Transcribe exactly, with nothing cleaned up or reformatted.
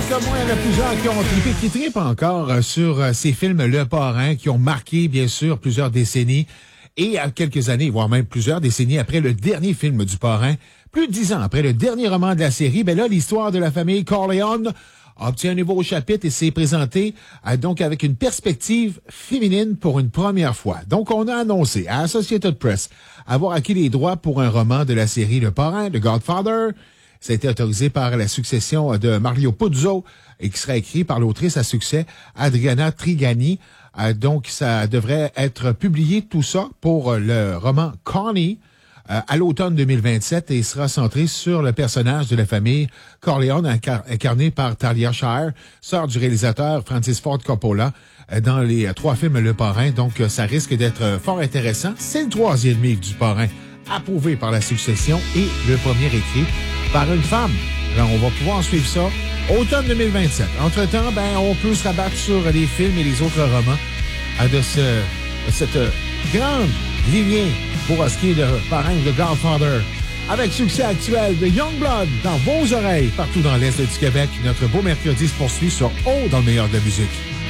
comme moi, il y en a plusieurs qui ont trippé, qui trippent encore sur ces films Le Parrain, qui ont marqué, bien sûr, plusieurs décennies. Et à quelques années, voire même plusieurs décennies après le dernier film du Parrain, plus de dix ans après le dernier roman de la série, ben là, l'histoire de la famille Corleone obtient un nouveau chapitre et s'est présenté euh, donc avec une perspective féminine pour une première fois. Donc, on a annoncé à Associated Press avoir acquis les droits pour un roman de la série Le Parrain, The Godfather. Ça a été autorisé par la succession de Mario Puzo et qui sera écrit par l'autrice à succès Adriana Trigani. Euh, donc, ça devrait être publié tout ça pour le roman Connie euh, à l'automne deux mille vingt-sept et sera centré sur le personnage de la famille Corleone incar- incarné par Talia Shire, sœur du réalisateur Francis Ford Coppola euh, dans les euh, trois films Le Parrain. Donc, euh, ça risque d'être euh, fort intéressant. C'est le troisième livre du Parrain approuvé par la succession et le premier écrit par une femme. Alors, on va pouvoir suivre ça automne deux mille vingt-sept. Entre-temps, ben, on peut se rabattre sur les films et les autres romans euh, de, ce, de cette euh, grande lignée pour ce qui est de Parrain de Godfather. Avec succès actuel de Youngblood dans vos oreilles, partout dans l'Est du Québec, notre beau mercredi se poursuit sur O dans le meilleur de la musique.